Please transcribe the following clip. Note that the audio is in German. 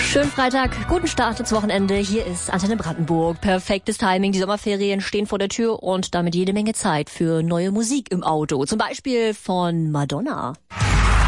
Schönen Freitag, guten Start ins Wochenende. Hier ist Antenne Brandenburg. Perfektes Timing. Die Sommerferien stehen vor der Tür und damit jede Menge Zeit für neue Musik im Auto. Zum Beispiel von Madonna.